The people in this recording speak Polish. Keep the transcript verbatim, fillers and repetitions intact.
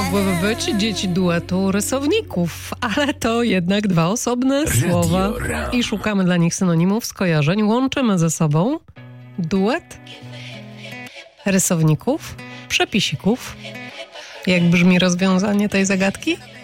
mogłyby być dzieci duetu rysowników, ale to jednak dwa osobne słowa i szukamy dla nich synonimów, skojarzeń. Łączymy ze sobą duet rysowników, przepisików. Jak brzmi rozwiązanie tej zagadki?